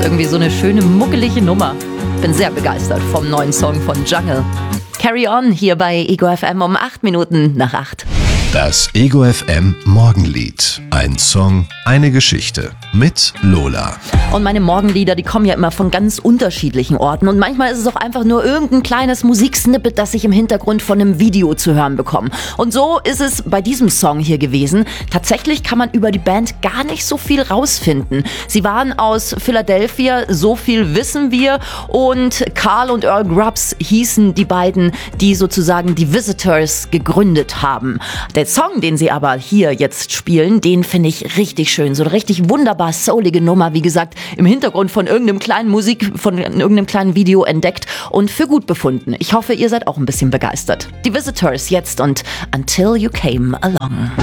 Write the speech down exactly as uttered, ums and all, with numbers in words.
irgendwie so eine schöne, muckelige Nummer. Bin sehr begeistert vom neuen Song von Jungle. Carry On hier bei Ego F M um acht Minuten nach acht. Das Ego F M Morgenlied. Ein Song, eine Geschichte mit Lola. Und meine Morgenlieder, die kommen ja immer von ganz unterschiedlichen Orten. Und manchmal ist es auch einfach nur irgendein kleines Musiksnippet, das ich im Hintergrund von einem Video zu hören bekomme. Und so ist es bei diesem Song hier gewesen. Tatsächlich kann man über die Band gar nicht so viel rausfinden. Sie waren aus Philadelphia, so viel wissen wir. Und Carl und Earl Grubbs hießen die beiden, die sozusagen die Visitors gegründet haben. Der Song, den sie aber hier jetzt spielen, den finde ich richtig schön. So eine richtig wunderbar soulige Nummer, wie gesagt, im Hintergrund von irgendeinem kleinen Musik, von irgendeinem kleinen Video entdeckt und für gut befunden. Ich hoffe, ihr seid auch ein bisschen begeistert. Die Visitors jetzt und Until You Came Along.